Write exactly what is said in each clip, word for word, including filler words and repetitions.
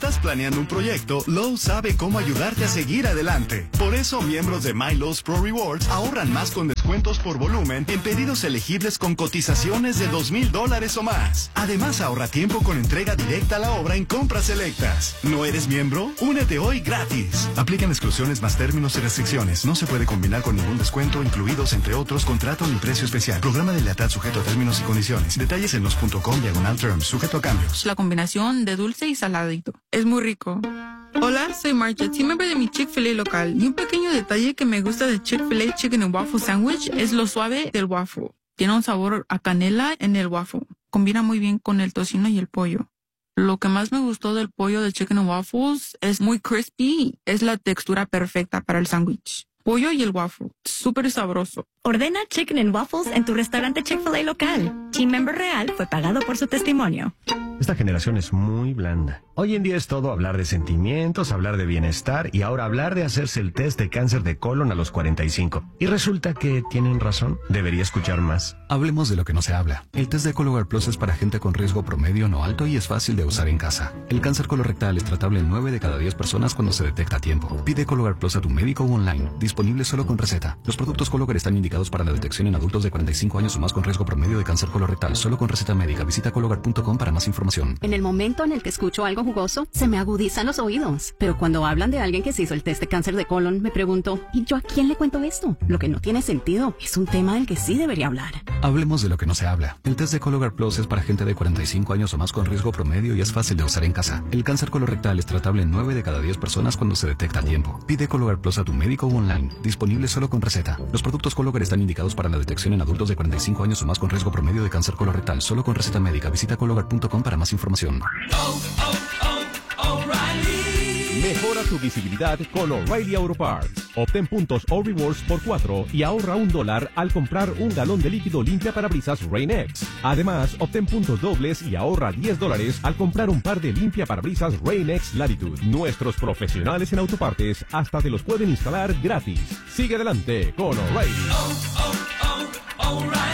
estás planeando un proyecto, Lowe's sabe cómo ayudarte a seguir adelante. Por eso, miembros de My Lowe's Pro Rewards ahorran más con descuentos por volumen en pedidos elegibles con cotizaciones de dos mil dólares o más. Además, ahorra tiempo con entrega directa a la obra en compras selectas. ¿No eres miembro? Únete hoy gratis. Aplican exclusiones más términos y restricciones. No se puede combinar con ningún descuento, incluidos entre otros contrato ni precio especial. Programa de lealtad sujeto a términos y condiciones. Detalles en los punto com diagonal terms, sujeto a cambios. La combinación de dulce y saladito. Es muy rico. Hola, soy Marcha, team member de mi Chick-fil-A local. Y un pequeño detalle que me gusta de Chick-fil-A Chicken and Waffle Sandwich es lo suave del waffle. Tiene un sabor a canela en el waffle. Combina muy bien con el tocino y el pollo. Lo que más me gustó del pollo de Chicken and Waffles es muy crispy. Es la textura perfecta para el sándwich. Pollo y el waffle. Súper sabroso. Ordena Chicken and Waffles en tu restaurante Chick-fil-A local. Team member real fue pagado por su testimonio. Esta generación es muy blanda. Hoy en día es todo hablar de sentimientos, hablar de bienestar y ahora hablar de hacerse el test de cáncer de colon a los cuarenta y cinco. Y resulta que tienen razón. Debería escuchar más. Hablemos de lo que no se habla. El test de Cologuard Plus es para gente con riesgo promedio no alto y es fácil de usar en casa. El cáncer colorectal es tratable en nueve de cada diez personas cuando se detecta a tiempo. Pide Cologuard Plus a tu médico o online. Disponible solo con receta. Los productos Cologuard están indicados para la detección en adultos de cuarenta y cinco años o más con riesgo promedio de cáncer colorectal. Solo con receta médica. Visita cologuard punto com para más información. En el momento en el que escucho algo jugoso, se me agudizan los oídos. Pero cuando hablan de alguien que se hizo el test de cáncer de colon, me pregunto, ¿y yo a quién le cuento esto? Lo que no tiene sentido. Es un tema del que sí debería hablar. Hablemos de lo que no se habla. El test de Cologuard Plus es para gente de cuarenta y cinco años o más con riesgo promedio y es fácil de usar en casa. El cáncer colorectal es tratable en nueve de cada diez personas cuando se detecta a tiempo. Pide Cologuard Plus a tu médico o online. Disponible solo con receta. Los productos Cologuard están indicados para la detección en adultos de cuarenta y cinco años o más con riesgo promedio de cáncer colorectal. Solo con receta médica. Visita cologuard punto com para más información. Oh, oh, oh, O'Reilly. Mejora tu visibilidad con O'Reilly Auto Parts. Obtén puntos o rewards por cuatro y ahorra un dólar al comprar un galón de líquido limpia parabrisas Rain-X. Además, obtén puntos dobles y ahorra diez dólares al comprar un par de limpia parabrisas Rain-X Latitude. Nuestros profesionales en autopartes hasta te los pueden instalar gratis. Sigue adelante con O'Reilly. Oh, oh, oh,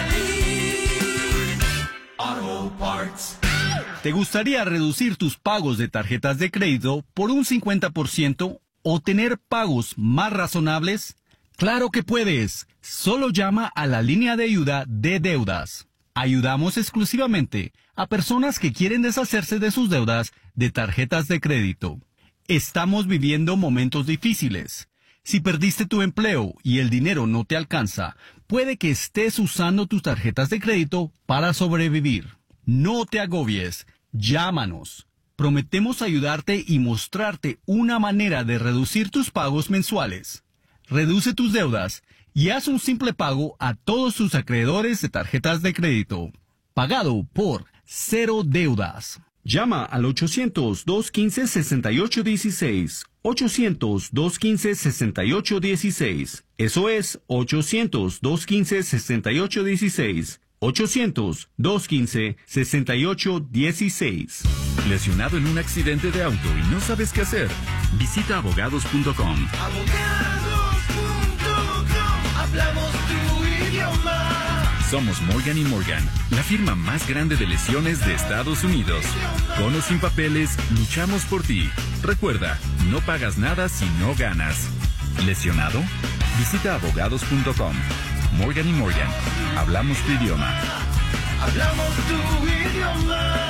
O'Reilly Auto Parts. ¿Te gustaría reducir tus pagos de tarjetas de crédito por un cincuenta por ciento o tener pagos más razonables? ¡Claro que puedes! Solo llama a la línea de ayuda de deudas. Ayudamos exclusivamente a personas que quieren deshacerse de sus deudas de tarjetas de crédito. Estamos viviendo momentos difíciles. Si perdiste tu empleo y el dinero no te alcanza, puede que estés usando tus tarjetas de crédito para sobrevivir. No te agobies. Llámanos. Prometemos ayudarte y mostrarte una manera de reducir tus pagos mensuales. Reduce tus deudas y haz un simple pago a todos tus acreedores de tarjetas de crédito. Pagado por Cero Deudas. Llama al ochocientos, dos quince, sesenta y ocho dieciséis. ochocientos, dos quince, sesenta y ocho dieciséis. Eso es ochocientos, dos quince, sesenta y ocho dieciséis. ochocientos, dos quince, sesenta y ocho dieciséis. ¿Lesionado en un accidente de auto y no sabes qué hacer? Visita abogados punto com. Abogados punto com. Hablamos tu idioma. Somos Morgan y Morgan, la firma más grande de lesiones de Estados Unidos. Con o sin papeles, luchamos por ti. Recuerda, no pagas nada si no ganas. ¿Lesionado? Visita abogados punto com. Morgan y Morgan, hablamos tu idioma. Hablamos tu idioma.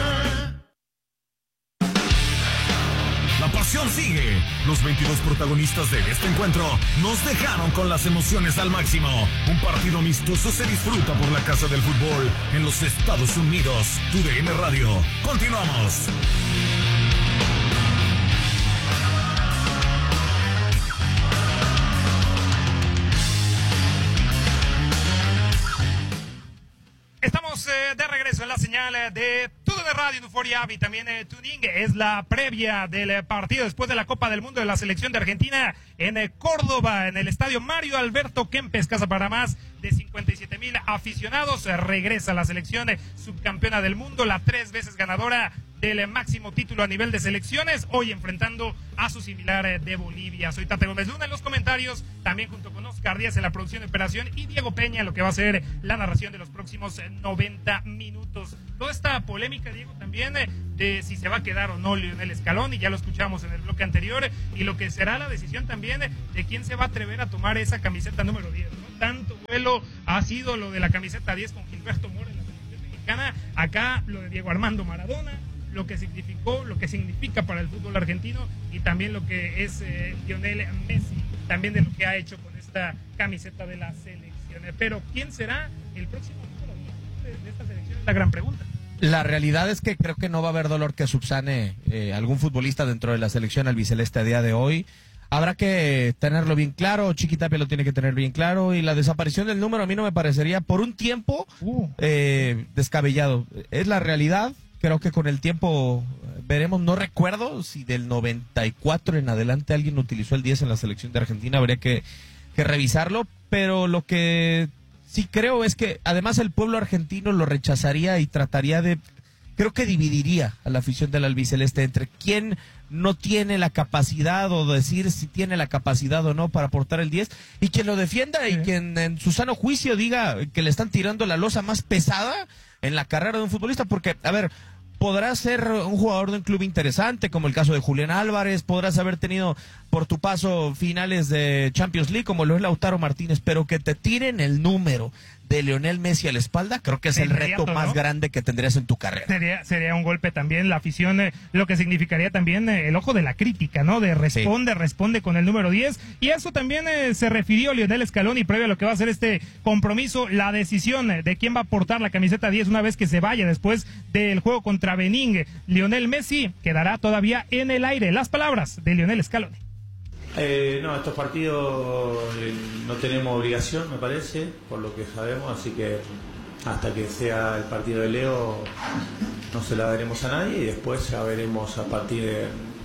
La pasión sigue. Los veintidós protagonistas de este encuentro nos dejaron con las emociones al máximo. Un partido amistoso se disfruta por la casa del fútbol en los Estados Unidos. Tu D N Radio. Continuamos. Estamos eh, de regreso en la señal eh, de T U D N Radio en Euphoria y también eh, Tuning. Es la previa del eh, partido después de la Copa del Mundo de la selección de Argentina en eh, Córdoba, en el estadio Mario Alberto Kempes, casa para más de cincuenta y siete mil aficionados. Eh, regresa la selección eh, subcampeona del mundo, la tres veces ganadora del máximo título a nivel de selecciones, hoy enfrentando a su similar de Bolivia. Soy Tate Gómez Luna en los comentarios, también junto con Oscar Díaz en la producción de operación y Diego Peña en lo que va a ser la narración de los próximos noventa minutos. Toda esta polémica, Diego, también de si se va a quedar o no Lionel Scaloni, ya lo escuchamos en el bloque anterior, y lo que será la decisión también de quién se va a atrever a tomar esa camiseta número diez, ¿no? Tanto vuelo ha sido lo de la camiseta diez con Gilberto Mora en la selección mexicana, acá lo de Diego Armando Maradona, lo que significó, lo que significa para el fútbol argentino y también lo que es eh, Lionel Messi, también de lo que ha hecho con esta camiseta de la selección. Pero ¿quién será el próximo número diez de, de esta selección? Es la gran pregunta. La realidad es que creo que no va a haber dolor que subsane eh, algún futbolista dentro de la selección albiceleste a día de hoy. Habrá que tenerlo bien claro, Chiqui Tapia lo tiene que tener bien claro, y la desaparición del número a mí no me parecería por un tiempo eh, descabellado. Es la realidad, creo que con el tiempo veremos, no recuerdo si del noventa y cuatro en adelante alguien utilizó el diez en la selección de Argentina, habría que, que revisarlo, pero lo que sí creo es que además el pueblo argentino lo rechazaría y trataría de, creo que dividiría a la afición del albiceleste entre quién no tiene la capacidad o decir si tiene la capacidad o no para portar el diez, y quien lo defienda y quien en su sano juicio diga que le están tirando la losa más pesada en la carrera de un futbolista, porque, a ver, podrás ser un jugador de un club interesante, como el caso de Julián Álvarez, podrás haber tenido por tu paso finales de Champions League, como lo es Lautaro Martínez, pero que te tiren el número de Lionel Messi a la espalda, creo que es el reto más ¿no? grande que tendrías en tu carrera. Sería, sería un golpe también, la afición, eh, lo que significaría también eh, el ojo de la crítica, ¿no? De responde, sí. responde con el número diez, y eso también eh, se refirió Lionel Scaloni previo a lo que va a ser este compromiso, la decisión de quién va a portar la camiseta diez una vez que se vaya después del juego contra Benín. Lionel Messi quedará todavía en el aire. Las palabras de Lionel Scaloni. Eh, no, estos partidos eh, no tenemos obligación, me parece, por lo que sabemos, así que hasta que sea el partido de Leo no se la daremos a nadie, y después ya veremos a partir de,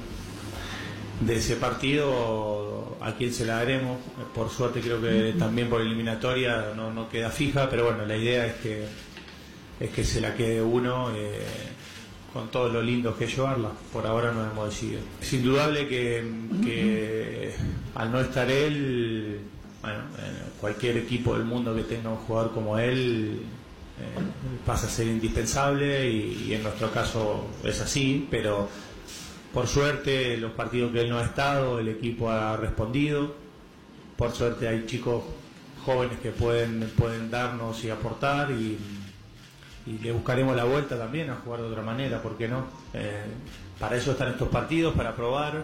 de ese partido a quién se la daremos. Por suerte creo que también por eliminatoria no, no queda fija, pero bueno, la idea es que, es que se la quede uno. Eh, con todo lo lindo que es llevarla, por ahora no hemos decidido. Es indudable que, que al no estar él, bueno, cualquier equipo del mundo que tenga un jugador como él eh, pasa a ser indispensable, y, y en nuestro caso es así, pero por suerte los partidos que él no ha estado, el equipo ha respondido. Por suerte hay chicos jóvenes que pueden, pueden darnos y aportar, y y le buscaremos la vuelta también a jugar de otra manera, ¿por qué no? Eh, para eso están estos partidos, para probar.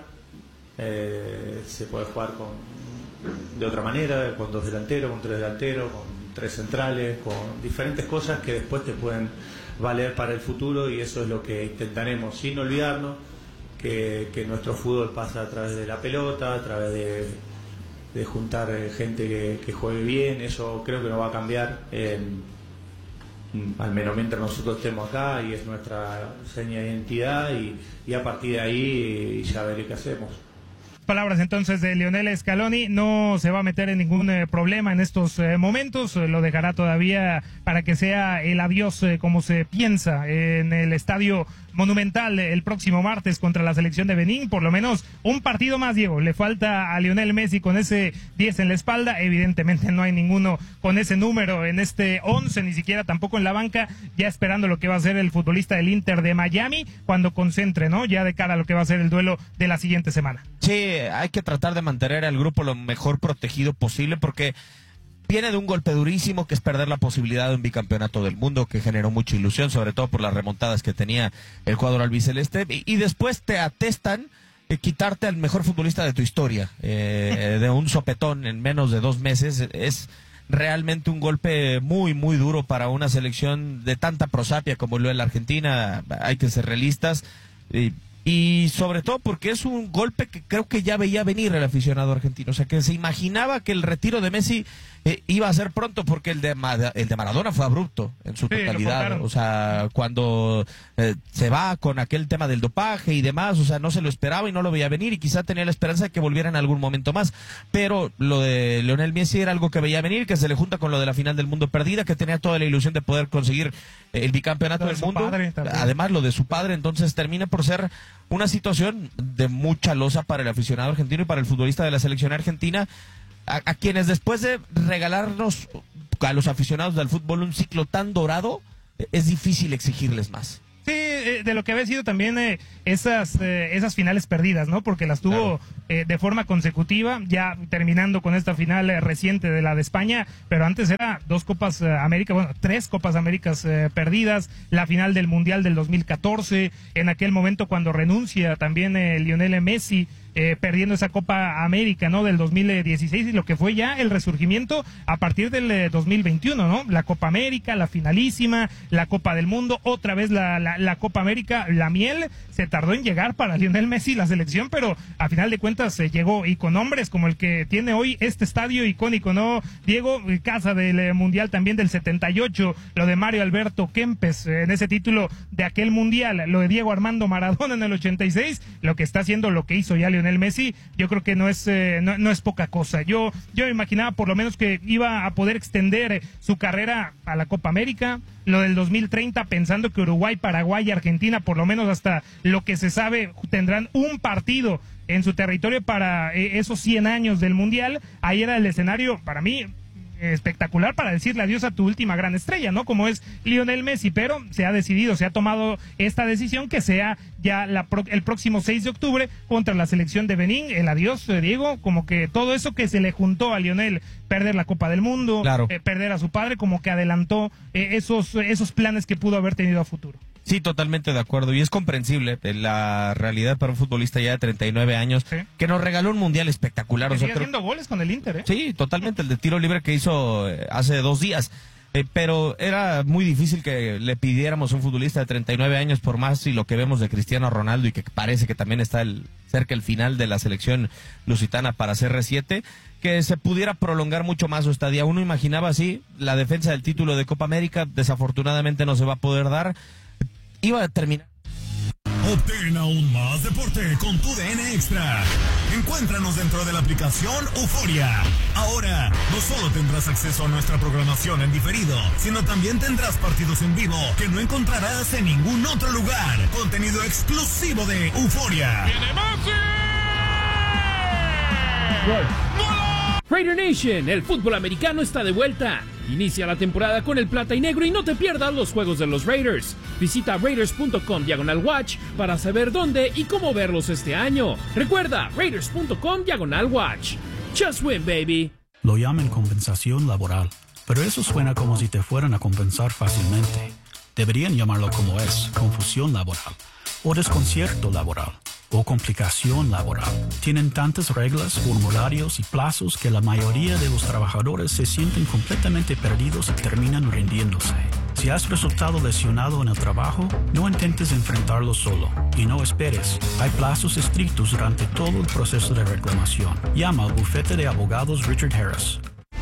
Eh, se puede jugar con de otra manera, con dos delanteros, con tres delanteros, con tres centrales, con diferentes cosas que después te pueden valer para el futuro, y eso es lo que intentaremos, sin olvidarnos que, que nuestro fútbol pasa a través de la pelota, a través de, de juntar gente que, que juegue bien. Eso creo que no va a cambiar. Eh, al menos mientras nosotros estemos acá, y es nuestra seña de identidad, y, y a partir de ahí ya veré qué hacemos. Palabras entonces de Lionel Scaloni, no se va a meter en ningún eh, problema en estos eh, momentos, eh, lo dejará todavía para que sea el adiós eh, como se piensa eh, en el Estadio Monumental eh, el próximo martes contra la selección de Benín. Por lo menos un partido más, Diego, le falta a Lionel Messi con ese diez en la espalda, evidentemente no hay ninguno con ese número en este once, ni siquiera tampoco en la banca, ya esperando lo que va a ser el futbolista del Inter de Miami cuando concentre, ¿no? Ya de cara a lo que va a ser el duelo de la siguiente semana. Sí, hay que tratar de mantener al grupo lo mejor protegido posible, porque viene de un golpe durísimo que es perder la posibilidad de un bicampeonato del mundo, que generó mucha ilusión, sobre todo por las remontadas que tenía el cuadro albiceleste, y, y después te atestan eh, quitarte al mejor futbolista de tu historia eh, de un sopetón en menos de dos meses. Es realmente un golpe muy muy duro para una selección de tanta prosapia como lo es la Argentina. Hay que ser realistas, y Y sobre todo porque es un golpe que creo que ya veía venir el aficionado argentino. O sea, que se imaginaba que el retiro de Messi eh, iba a ser pronto, porque el de, el de Maradona fue abrupto en su sí, totalidad. O sea, cuando eh, se va con aquel tema del dopaje y demás, o sea, no se lo esperaba y no lo veía venir, y quizá tenía la esperanza de que volviera en algún momento más. Pero lo de Lionel Messi era algo que veía venir, que se le junta con lo de la final del mundo perdida, que tenía toda la ilusión de poder conseguir el bicampeonato del mundo. Padre, además, lo de su padre, entonces termina por ser una situación de mucha losa para el aficionado argentino y para el futbolista de la selección argentina, a, a quienes después de regalarnos a los aficionados del fútbol un ciclo tan dorado, es difícil exigirles más. Sí, de lo que había sido también eh, esas eh, esas finales perdidas, ¿no? Porque las tuvo claro. eh, de forma consecutiva, ya terminando con esta final eh, reciente de la de España, pero antes era dos Copas eh, América, bueno, tres Copas Américas eh, perdidas, la final del Mundial del dos mil catorce, en aquel momento cuando renuncia también eh, Lionel Messi, Eh, perdiendo esa Copa América, ¿no? Del dos mil dieciséis, y lo que fue ya el resurgimiento a partir del eh, dos mil veintiuno, ¿no? La Copa América, la finalísima, la Copa del Mundo, otra vez la, la, la Copa América, la miel se tardó en llegar para Lionel Messi, la selección, pero a final de cuentas se eh, llegó, y con hombres como el que tiene hoy este estadio icónico, ¿no? Diego, casa del eh, Mundial también del setenta y ocho, lo de Mario Alberto Kempes eh, en ese título de aquel Mundial, lo de Diego Armando Maradona en el ochenta y seis, lo que está haciendo, lo que hizo ya Lionel Lionel Messi, yo creo que no es eh, no, no es poca cosa. Yo yo me imaginaba por lo menos que iba a poder extender eh, su carrera a la Copa América, lo del dos mil treinta, pensando que Uruguay, Paraguay y Argentina, por lo menos hasta lo que se sabe, tendrán un partido en su territorio para eh, esos cien años del Mundial. Ahí era el escenario, para mí, espectacular para decirle adiós a tu última gran estrella, ¿no? Como es Lionel Messi, pero se ha decidido, se ha tomado esta decisión que sea ya la pro, el próximo seis de octubre contra la selección de Benín. El adiós, eh, Diego, como que todo eso que se le juntó a Lionel, perder la Copa del Mundo, claro. eh, perder a su padre, como que adelantó eh, esos, esos planes que pudo haber tenido a futuro. Sí, totalmente de acuerdo, y es comprensible la realidad para un futbolista ya de treinta y nueve años, sí, que nos regaló un mundial espectacular. Que o sea, sigue haciendo creo... goles con el Inter, ¿eh? Sí, totalmente, el de tiro libre que hizo hace dos días. Eh, pero era muy difícil que le pidiéramos a un futbolista de treinta y nueve años, por más y lo que vemos de Cristiano Ronaldo, y que parece que también está el, cerca el final de la selección lusitana para C R siete, que se pudiera prolongar mucho más su estadía. Uno imaginaba así la defensa del título de Copa América, desafortunadamente no se va a poder dar. Iba a terminar. Obtén aún más deporte con tu D N Extra. Encuéntranos dentro de la aplicación Euforia. Ahora, no solo tendrás acceso a nuestra programación en diferido, sino también tendrás partidos en vivo que no encontrarás en ningún otro lugar. Contenido exclusivo de Euforia. ¡Tiene Messi! Raider Nation, el fútbol americano está de vuelta. Inicia la temporada con el plata y negro y no te pierdas los juegos de los Raiders. Visita raiders.com diagonal watch para saber dónde y cómo verlos este año. Recuerda, raiders.com diagonal watch. Just win, baby. Lo llaman compensación laboral, pero eso suena como si te fueran a compensar fácilmente. Deberían llamarlo como es, confusión laboral, o desconcierto laboral, o complicación laboral. Tienen tantas reglas, formularios y plazos que la mayoría de los trabajadores se sienten completamente perdidos y terminan rindiéndose. Si has resultado lesionado en el trabajo, no intentes enfrentarlo solo y no esperes. Hay plazos estrictos durante todo el proceso de reclamación. Llama al bufete de abogados Richard Harris.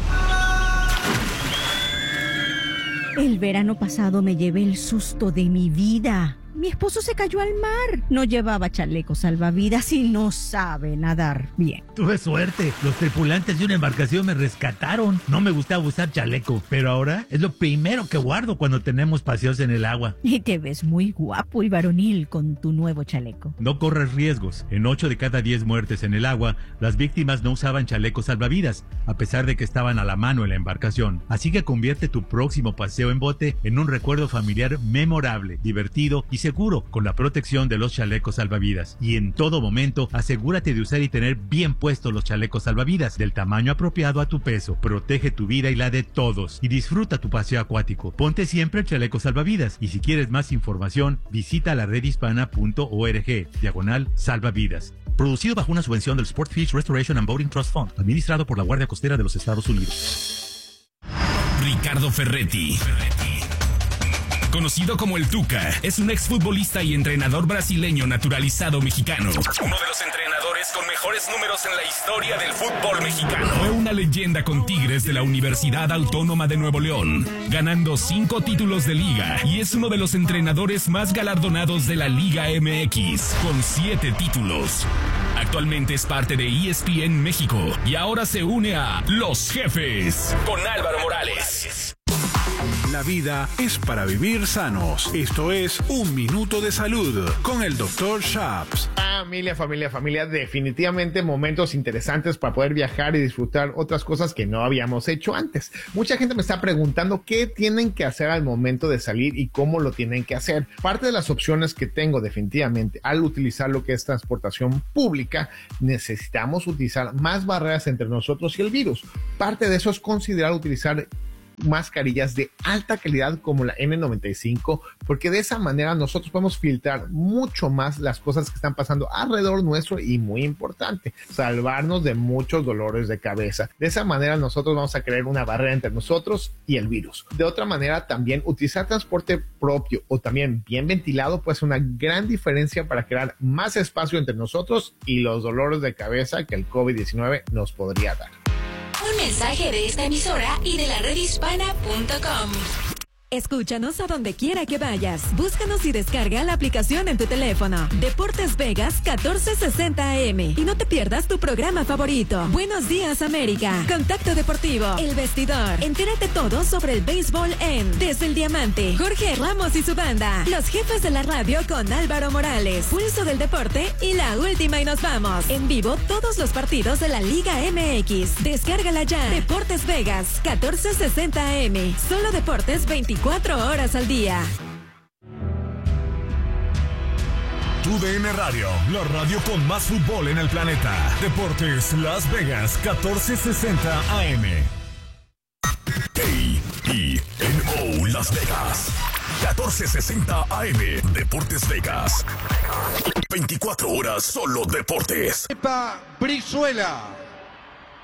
El verano pasado me llevé el susto de mi vida. Mi esposo se cayó al mar. No llevaba chaleco salvavidas y no sabe nadar bien. Tuve suerte. Los tripulantes de una embarcación me rescataron. No me gustaba usar chaleco, pero ahora es lo primero que guardo cuando tenemos paseos en el agua. Y te ves muy guapo y varonil con tu nuevo chaleco. No corras riesgos. En ocho de cada diez muertes en el agua, las víctimas no usaban chalecos salvavidas, a pesar de que estaban a la mano en la embarcación. Así que convierte tu próximo paseo en bote en un recuerdo familiar memorable, divertido y seguro con la protección de los chalecos salvavidas. Y en todo momento, asegúrate de usar y tener bien puestos los chalecos salvavidas del tamaño apropiado a tu peso. Protege tu vida y la de todos y disfruta tu paseo acuático. Ponte siempre el chaleco salvavidas, y si quieres más información, visita la red hispana punto org diagonal salvavidas. Producido bajo una subvención del Sportfish Restoration and Boating Trust Fund, administrado por la Guardia Costera de los Estados Unidos. Ricardo Ferretti. Ferretti. conocido como el Tuca, es un exfutbolista y entrenador brasileño naturalizado mexicano. Uno de los entrenadores con mejores números en la historia del fútbol mexicano. Fue una leyenda con Tigres de la Universidad Autónoma de Nuevo León, ganando cinco títulos de liga, y es uno de los entrenadores más galardonados de la Liga M X, con siete títulos. Actualmente es parte de E S P N México y ahora se une a Los Jefes con Álvaro Morales. La vida es para vivir sanos. Esto es Un Minuto de Salud con el doctor Shaps. Familia, familia, familia, definitivamente momentos interesantes para poder viajar y disfrutar otras cosas que no habíamos hecho antes. Mucha gente me está preguntando qué tienen que hacer al momento de salir y cómo lo tienen que hacer. Parte de las opciones que tengo definitivamente al utilizar lo que es transportación pública, necesitamos utilizar más barreras entre nosotros y el virus. Parte de eso es considerar utilizar mascarillas de alta calidad como la N noventa y cinco, porque de esa manera nosotros podemos filtrar mucho más las cosas que están pasando alrededor nuestro y, muy importante, salvarnos de muchos dolores de cabeza. De esa manera nosotros vamos a crear una barrera entre nosotros y el virus. De otra manera, también utilizar transporte propio o también bien ventilado puede ser una gran diferencia para crear más espacio entre nosotros y los dolores de cabeza que el COVID diecinueve nos podría dar. Un mensaje de esta emisora y de la red hispana punto com. Escúchanos a donde quiera que vayas. Búscanos y descarga la aplicación en tu teléfono. Deportes Vegas catorce sesenta A M. Y no te pierdas tu programa favorito. Buenos días, América. Contacto Deportivo. El Vestidor. Entérate todo sobre el béisbol en Desde el Diamante. Jorge Ramos y su banda. Los Jefes de la Radio con Álvaro Morales. Pulso del Deporte y La Última y Nos Vamos. En vivo todos los partidos de la Liga M X. Descárgala ya. Deportes Vegas catorce sesenta A M. Solo deportes veinticuatro horas al día. Tu D N Radio, la radio con más fútbol en el planeta. Deportes Las Vegas, catorce sesenta A M. K I N O Las Vegas, catorce sesenta A M. Deportes Vegas. veinticuatro horas solo deportes. Epa Brizuela.